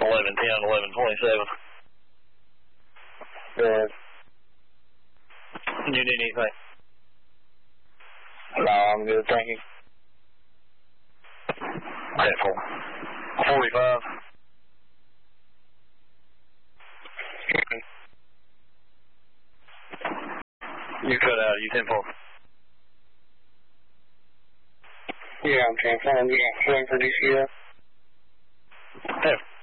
1110, 1127. Good. You need anything? No, I'm good, thank you. 45. You cut out, you 10-4. Yeah, I'm transferring. Yeah, waiting for DCF. Yeah.